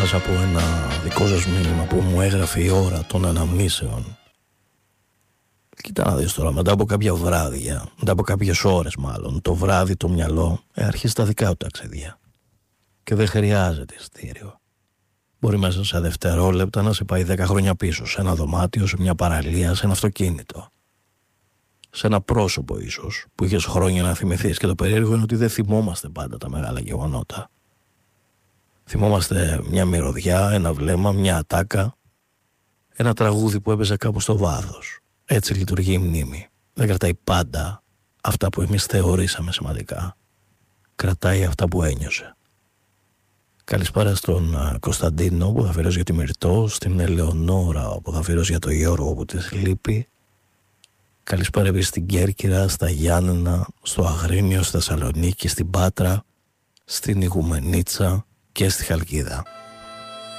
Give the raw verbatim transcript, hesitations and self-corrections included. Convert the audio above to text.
μέσα από ένα δικό σας μήνυμα που μου έγραφε η ώρα των αναμνήσεων. Κοίτα να δεις τώρα, μετά από κάποια βράδια, μετά από κάποιες ώρες μάλλον, το βράδυ το μυαλό ε, αρχίζει τα δικά του ταξίδια. Και δεν χρειάζεται εισιτήριο. Μπορεί μέσα σε δευτερόλεπτα να σε πάει δέκα χρόνια πίσω, σε ένα δωμάτιο, σε μια παραλία, σε ένα αυτοκίνητο. Σε ένα πρόσωπο ίσως, που είχες χρόνια να θυμηθείς. Και το περίεργο είναι ότι δεν θυμόμαστε πάντα τα μεγάλα γεγονότα. Θυμόμαστε μια μυρωδιά, ένα βλέμμα, μια ατάκα, ένα τραγούδι που έπαιζε κάπου στο βάθος. Έτσι λειτουργεί η μνήμη. Δεν κρατάει πάντα αυτά που εμείς θεωρήσαμε σημαντικά. Κρατάει αυτά που ένιωσε. Καλησπέρα στον Κωνσταντίνο που θα αφιερώσει για τη Μυρτώ, στην Ελεονόρα που θα αφιερώσει για τον Γιώργο που της λείπει. Καλησπέρα επίσης στην Κέρκυρα, στα Γιάννενα, στο Αγρίνιο, στη Θεσσαλονίκη, στην Πάτρα, στην Ιγουμενίτσα και στη Χαλκίδα.